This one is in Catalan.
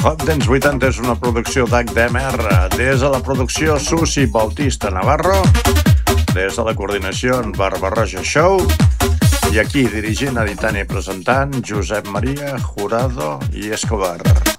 Hot Dance 80 és una producció d'HDMR. Des de la producció Susi Bautista Navarro, des de la coordinació en Barbarroja Show, i aquí dirigint, editant i presentant Josep Maria Jurado i Escobar.